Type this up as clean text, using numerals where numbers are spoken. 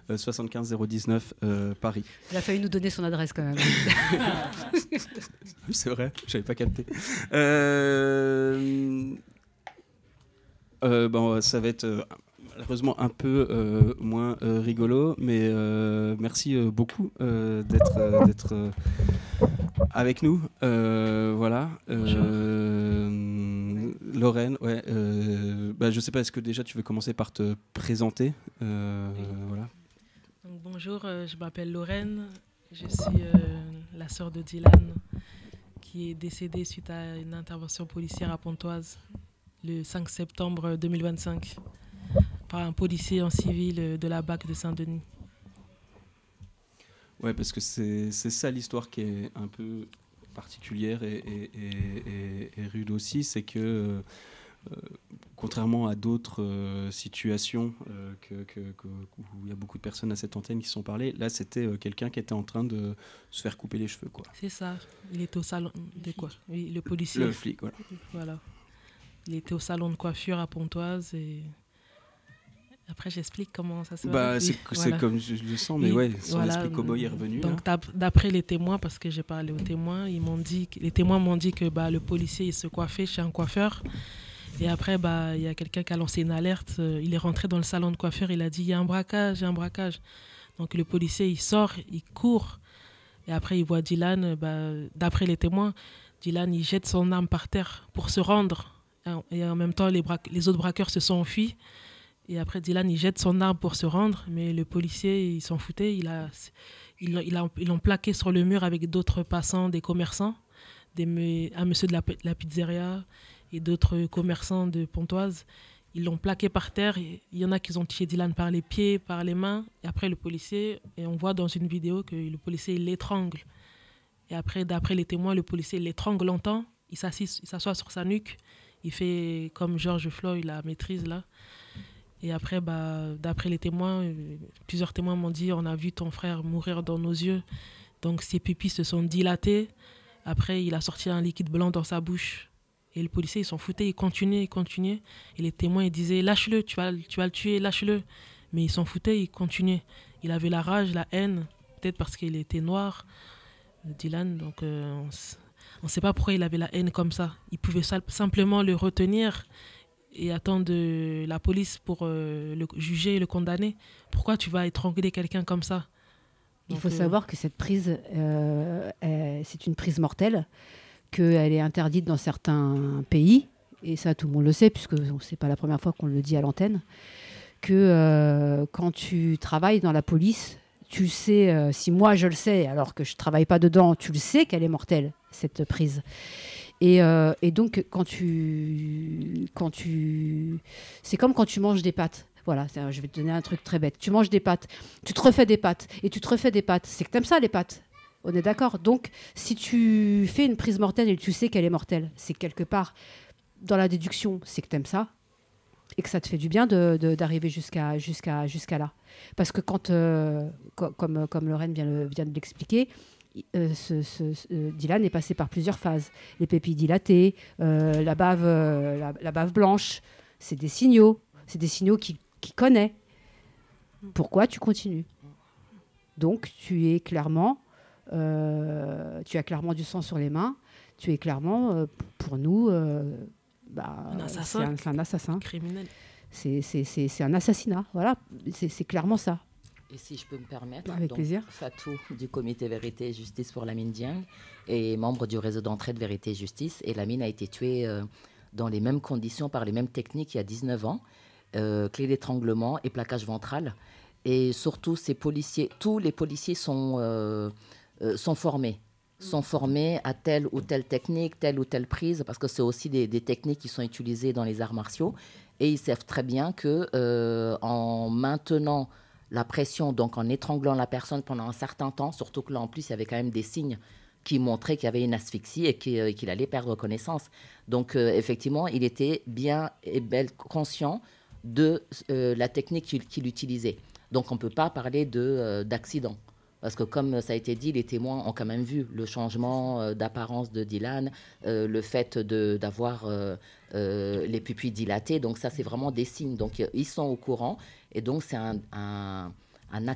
75 019 Paris. Il a fallu nous donner son adresse quand même. Oui, c'est vrai, j'avais pas capté. Bon, ça va être malheureusement un peu moins rigolo, mais merci beaucoup d'être avec nous. Voilà. Lorraine, ouais. Je sais pas, est-ce que déjà tu veux commencer par te présenter voilà. Donc, bonjour, je m'appelle Lorraine. Je suis la sœur de Dylan, qui est décédée suite à une intervention policière à Pontoise le 5 septembre 2025 par un policier en civil de la BAC de Saint-Denis. Ouais, parce que c'est ça l'histoire qui est un peu particulière et rude aussi, c'est que contrairement à d'autres situations où il y a beaucoup de personnes à cette antenne qui se sont parlé, là c'était quelqu'un qui était en train de se faire couper les cheveux, quoi. C'est ça, il était au salon de quoi? Oui, le policier. Le flic, voilà. Voilà. Il était au salon de coiffure à Pontoise et après j'explique comment ça se passe. C'est voilà. comme je le sens, mais ouais, son voilà. esprit cow-boy est revenu. Donc d'après les témoins, parce que j'ai parlé aux témoins, les témoins m'ont dit que le policier il se coiffait chez un coiffeur. Et après, il y a quelqu'un qui a lancé une alerte. Il est rentré dans le salon de coiffeur, il a dit il y a un braquage, il y a un braquage. Donc le policier il sort, il court. Et après il voit Dylan, d'après les témoins, Dylan il jette son arme par terre pour se rendre. Et en même temps, les autres braqueurs se sont enfuis. Et après, Dylan, il jette son arme pour se rendre. Mais le policier, il s'en foutait. Ils l'ont plaqué sur le mur avec d'autres passants, des commerçants. Un monsieur de la pizzeria et d'autres commerçants de Pontoise. Ils l'ont plaqué par terre. Il y en a qui ont tiré Dylan par les pieds, par les mains. Et après, le policier, et on voit dans une vidéo que le policier il l'étrangle. Et après, d'après les témoins, le policier l'étrangle longtemps. Il s'assoit sur sa nuque. Il fait comme George Floyd, la maîtrise là. Et après, d'après les témoins, plusieurs témoins m'ont dit on a vu ton frère mourir dans nos yeux. Donc ses pupilles se sont dilatées. Après, il a sorti un liquide blanc dans sa bouche. Et le policier, il s'en foutait, il continuait. Et les témoins, ils disaient lâche-le, tu vas le tuer, lâche-le. Mais il s'en foutait, il continuait. Il avait la rage, la haine, peut-être parce qu'il était noir, Dylan. Donc on ne sait pas pourquoi il avait la haine comme ça. Il pouvait simplement le retenir et attendre la police pour le juger et le condamner. Pourquoi tu vas étrangler quelqu'un comme ça? Donc, il faut savoir que cette prise, c'est une prise mortelle, qu'elle est interdite dans certains pays, et ça tout le monde le sait, puisque c'est pas la première fois qu'on le dit à l'antenne, que quand tu travailles dans la police, tu sais, si moi je le sais, alors que je travaille pas dedans, tu le sais qu'elle est mortelle, cette prise. Et donc, c'est comme quand tu manges des pâtes. Voilà, je vais te donner un truc très bête. Tu manges des pâtes, tu te refais des pâtes, et tu te refais des pâtes. C'est que t'aimes ça, les pâtes. On est d'accord. Donc, si tu fais une prise mortelle et tu sais qu'elle est mortelle, c'est quelque part, dans la déduction, c'est que t'aimes ça, et que ça te fait du bien d'arriver jusqu'à là. Parce que quand, comme Lorraine vient de l'expliquer, Dylan est passé par plusieurs phases. Les pupilles dilatées, la bave blanche, c'est des signaux qu'il connaît. Pourquoi tu continues? Donc tu as clairement du sang sur les mains, tu es clairement, pour nous, un assassin, c'est un assassin. Criminel. C'est un assassinat, voilà, c'est clairement ça. Et si je peux me permettre, avec plaisir. Fatou du comité Vérité et Justice pour Lamine Dieng est membre du réseau d'entraide Vérité et Justice. Et Lamine a été tué dans les mêmes conditions, par les mêmes techniques, il y a 19 ans. Clé d'étranglement et plaquage ventral. Et surtout, tous les policiers sont formés. Sont formés à telle ou telle technique, telle ou telle prise, parce que c'est aussi des techniques qui sont utilisées dans les arts martiaux. Et ils savent très bien qu'en maintenant la pression, donc en étranglant la personne pendant un certain temps, surtout que là, en plus, il y avait quand même des signes qui montraient qu'il y avait une asphyxie et qu'il allait perdre connaissance. Donc, effectivement, il était bien et bel conscient de la technique qu'il utilisait. Donc, on ne peut pas parler d'accident. Parce que comme ça a été dit, les témoins ont quand même vu le changement d'apparence de Dylan, le fait d'avoir les pupilles dilatées. Donc ça, c'est vraiment des signes. Donc ils sont au courant. Et donc c'est un